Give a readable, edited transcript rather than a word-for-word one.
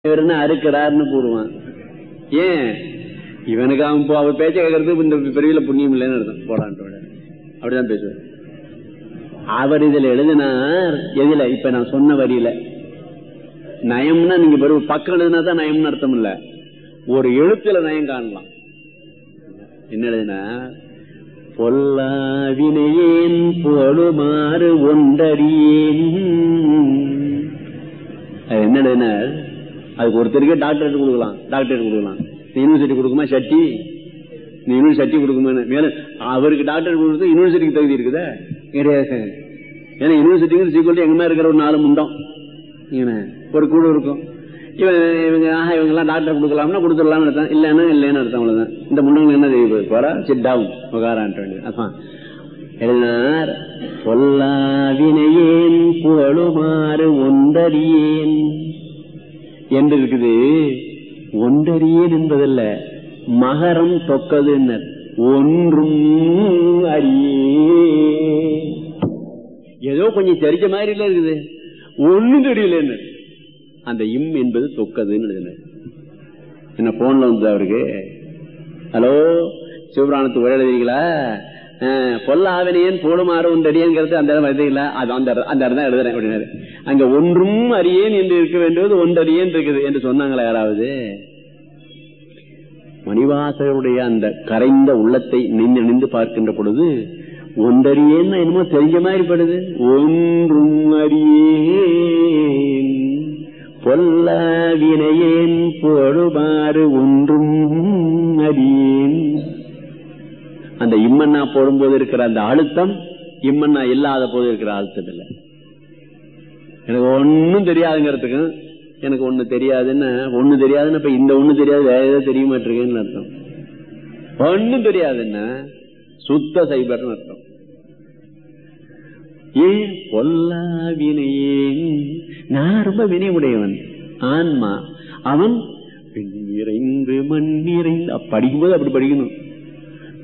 இவருன்னு அறுக்கிறாருன்னு போடுவான். ஏன் இவனுக்கு அவன் அவர் பேச்ச கேட்கறதுக்கு இந்த பிரிவில புண்ணியம் இல்லைன்னு அர்த்தம். போடான்ட்டு அப்படிதான் பேசுவார். அவர் இதுல எழுதினார். எதுல? இப்ப நான் சொன்ன வரியில நயம்னா நீங்க பக்கம் எழுதினா தான் நயம்னு அர்த்தம் இல்ல, ஒரு எழுத்துல நயம் காணலாம். என்ன எழுதினா, பொல்லாவினையேன் புகழுமாறு ஒன்றறியேன். என்ன எழுதினார்? அதுக்கு ஒருத்தருக்கே டாக்டரேட் கொடுக்கலாம், டாக்டரேட் கொடுக்கலாம். யூனிவர்சிட்டி கொடுக்குமா சட்டி? யூனிவர்சிட்டி கொடுக்குமா? மேலும் அவருக்கு டாக்டரேட் கொடுத்து யூனிவர்சிட்டிக்கு தகுதி இருக்குதா? கிடையாது. ஏன்னா யூனிவர்சிட்டிக்கு சீக்கிரம் எங்கேயுமே இருக்கிற ஒரு 4 முண்டம் ஒரு குழு இருக்கும். இவங்க இவங்கெல்லாம் டாக்டர் கொடுக்கலாம்னா கொடுத்துடலாம்னு அர்த்தம், இல்லைன்னா இல்லைன்னு அர்த்தம். அவ்வளவுதான். இந்த முண்டங்கள் என்ன தெரியுது? போறா சிட்டாவும் உகாரான்ட்டு வேண்டியது. அதான் எழுதினார். பொல்லாவினையேன் புகழுமாறு ஒன்றறியேன் என்று இருக்குது. ஒன்றறியேன் என்பதல்ல, மகரம் தொக்கது. ஒன்றும் அறியே. ஏதோ கொஞ்சம் தெரிஞ்ச மாதிரி இல்ல இருக்குது, ஒன்னும் தெரியல. அந்த இம் என்பது தொக்கதுன்னு என்ன போன்ல வந்து அவருக்கு, ஹலோ சிவபுராணத்து உரை எழுதுறீங்களா? பொல்லாவினையன் போடுமாறு ஒன்றறியேங்கிறது அந்த இடம் எழுதுங்களா? அது அந்த இடம் தான் எழுதுறேன் அப்படின்னாரு. அங்க ஒன்றும் அறியேன் என்று இருக்க வேண்டியது ஒன்றறியேன் இருக்குது என்று சொன்னாங்களா யாராவது? மணிவாசகருடைய அந்த கரைந்த உள்ளத்தை நின்று பார்க்கின்ற பொழுது ஒன்றறியேன்னு என்னமோ தெரிஞ்ச மாதிரி படுது. ஒன்றும் அறியேன் பொல்லாவினையேன் போடுமாறு ஒன்றும் அறியேன். அந்த இம்மண்ணா போடும்போது இருக்கிற அந்த அழுத்தம் இம்மண்ணா இல்லாத போது இருக்கிற அழுத்தம் இல்லை. எனக்கு ஒன்னும் தெரியாதுங்கிறதுக்கு எனக்கு ஒண்ணு தெரியாதுன்னு இப்ப இந்த ஒண்ணு தெரியாது வேற ஏதோ தெரிய மாட்டிருக்கேன்னு அர்த்தம். ஒன்னும் தெரியாதுன்னா சுத்த சைபர்னு அர்த்தம். ஏன் பொல்லாவினையேன்? நான் ரொம்ப வினையுடையவன் ஆன்மா. அவன் பெண் நிறைந்து மண் நிறைந்து படிக்கும்போது அப்படி படிக்கணும்.